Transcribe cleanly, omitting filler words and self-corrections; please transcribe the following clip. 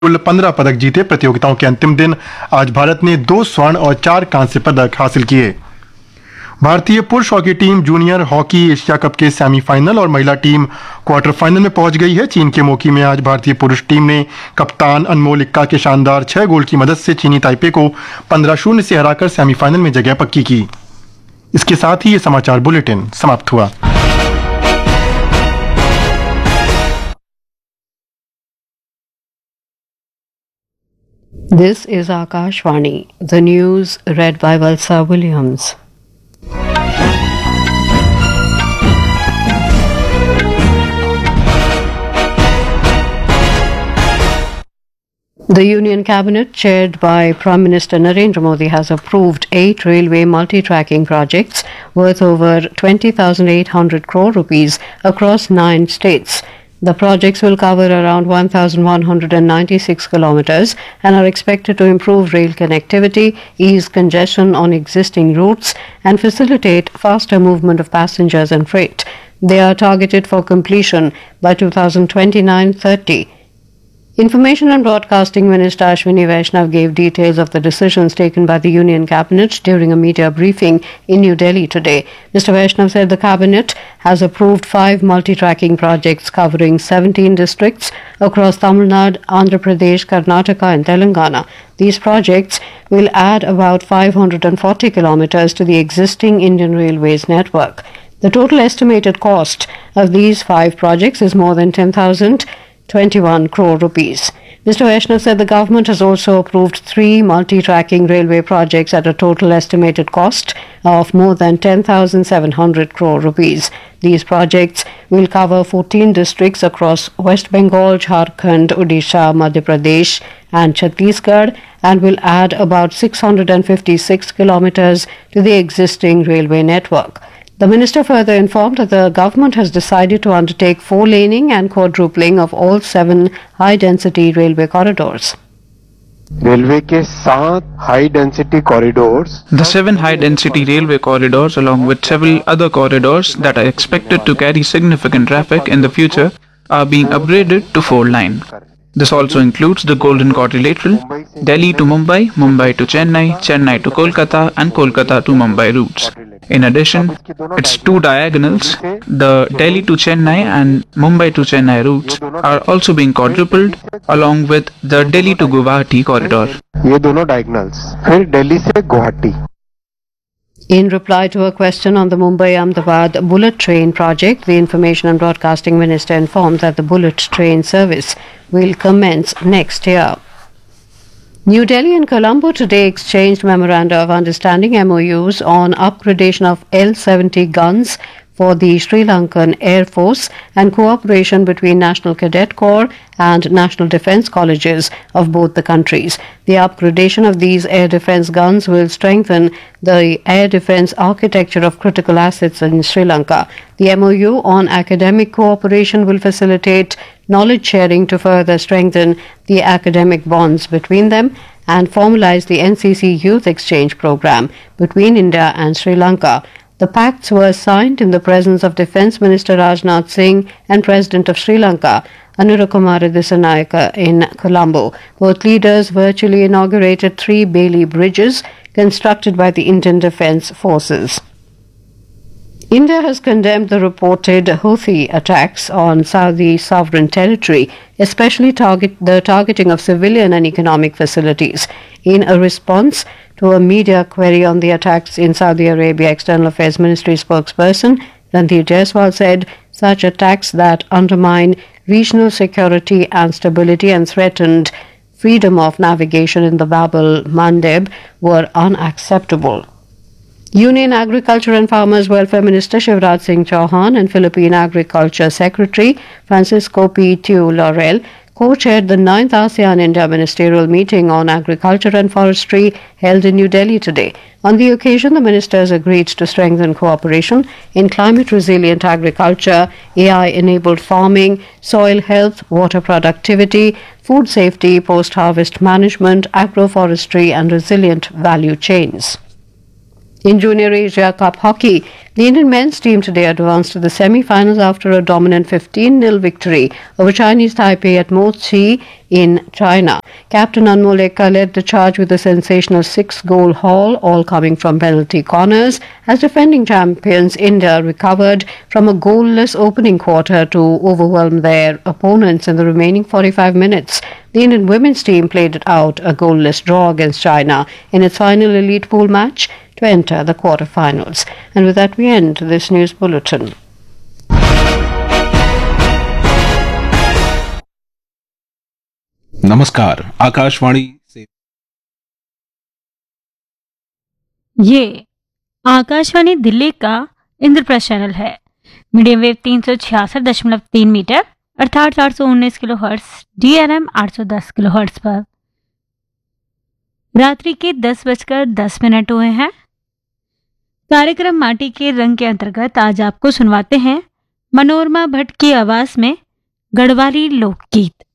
कुल 15 पदक जीते। प्रतियोगिताओं के अंतिम दिन आज भारत ने 2 स्वर्ण और 4 कांस्य पदक हासिल किए। भारतीय पुरुष hockey team junior hockey Asia cup के सेमीफाइनल और महिला टीम क्वार्टर फाइनल में पहुंच गई है। चीन के मोकी में आज भारतीय पुरुष टीम ने कप्तान अनमोल इक्का के शानदार 6 गोल की मदद से चीनी ताइपे को 15-0 से हराकर सेमीफाइनल में जगह पक्की की। इसके साथ ही ये समाचार बुलेटिन समाप्त हुआ। This is Akashvani, the news read by Valsa Williams. The Union Cabinet, chaired by Prime Minister Narendra Modi, has approved 8 railway multi-tracking projects worth over 20,800 crore rupees across 9 states. The projects will cover around 1,196 kilometers and are expected to improve rail connectivity, ease congestion on existing routes, and facilitate faster movement of passengers and freight. They are targeted for completion by 2029-30. Information and Broadcasting Minister Ashwini Vaishnav gave details of the decisions taken by the Union Cabinet during a media briefing in New Delhi today. Mr. Vaishnav said the Cabinet has approved 5 multi-tracking projects covering 17 districts across Tamil Nadu, Andhra Pradesh, Karnataka and Telangana. These projects will add about 540 kilometers to the existing Indian Railways network. The total estimated cost of these 5 projects is more than 10,021 crore rupees. Mr. Vaishnav said the government has also approved 3 multi-tracking railway projects at a total estimated cost of more than 10,700 crore rupees. These projects will cover 14 districts across West Bengal, Jharkhand, Odisha, Madhya Pradesh and Chhattisgarh and will add about 656 kilometers to the existing railway network. The minister further informed that the government has decided to undertake 4-laning and quadrupling of all 7 high-density railway corridors. Railway के 7 high density corridors The 7 high-density railway corridors, along with several other corridors that are expected to carry significant traffic in the future, are being upgraded to 4-line. This also includes the Golden Quadrilateral, Delhi to Mumbai, Mumbai to Chennai, Chennai to Kolkata, and Kolkata to Mumbai routes. In addition, its 2 diagonals, the Delhi to Chennai and Mumbai to Chennai routes, are also being quadrupled, along with the Delhi to Guwahati corridor. ये दोनों diagonals, फिर दिल्ली से Guwahati. In reply to a question on the Mumbai-Ahmedabad bullet train project, the Information and Broadcasting Minister informed that the bullet train service will commence next year. New Delhi and Colombo today exchanged memoranda of understanding MOUs on upgradation of L-70 guns for the Sri Lankan Air Force and cooperation between National Cadet Corps and National Defence Colleges of both the countries. The upgradation of these air defence guns will strengthen the air defence architecture of critical assets in Sri Lanka. The MOU on academic cooperation will facilitate knowledge sharing to further strengthen the academic bonds between them and formalize the NCC Youth Exchange Programme between India and Sri Lanka. The pacts were signed in the presence of Defence Minister Rajnath Singh and President of Sri Lanka, Anurakkumara Dissanayaka, in Colombo. Both leaders virtually inaugurated 3 Bailey bridges constructed by the Indian Defence Forces. India has condemned the reported Houthi attacks on Saudi sovereign territory, especially the targeting of civilian and economic facilities. In a response to a media query on the attacks in Saudi Arabia, External Affairs Ministry spokesperson Ranveer Jaiswal said such attacks that undermine regional security and stability and threatened freedom of navigation in the Bab el-Mandeb were unacceptable. Union Agriculture and Farmers Welfare Minister Shivraj Singh Chauhan and Philippine Agriculture Secretary Francisco P. Tiu Laurel co-chaired the 9th ASEAN-India Ministerial Meeting on Agriculture and Forestry held in New Delhi today. On the occasion, the ministers agreed to strengthen cooperation in climate-resilient agriculture, AI-enabled farming, soil health, water productivity, food safety, post-harvest management, agroforestry and resilient value chains. In Junior Asia Cup hockey, the Indian men's team today advanced to the semi-finals after a dominant 15-0 victory over Chinese Taipei at Mochi in China. Captain Anmol Ekka led the charge with a sensational 6-goal haul, all coming from penalty corners, as defending champions India recovered from a goalless opening quarter to overwhelm their opponents in the remaining 45 minutes. The Indian women's team played it out a goalless draw against China in its final elite pool match to enter the quarterfinals. And with that, we end this news bulletin. नमस्कार, आकाशवाणी से ये आकाशवाणी दिल्ली का Indraprastha channel है। Medium wave 366.3 metre अर्थात 819 kilo hertz, DRM 810 kilo hertz पर रात्रि के 10:10 हुए हैं। कार्यक्रम माटी के रंग के अंतर्गत आज आपको सुनवाते हैं मनोरमा भट्ट की आवाज में गढ़वाली लोकगीत।